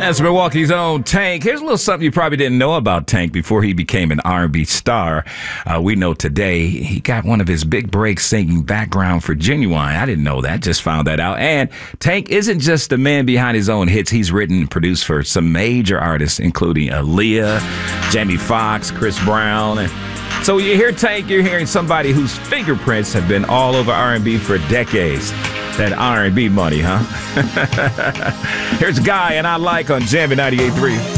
That's Milwaukee's own Tank. Here's a little something you probably didn't know about Tank before he became an R&B star. We know today he got one of his big breaks singing background for Genuine. I didn't know that, just found that out. And Tank isn't just the man behind his own hits. He's written and produced for some major artists, including Aaliyah, Jamie Foxx, Chris Brown. And so when you hear Tank, you're hearing somebody whose fingerprints have been all over R&B for decades. That R&B money, huh? Here's Guy and I Like on Jammin' 98.3.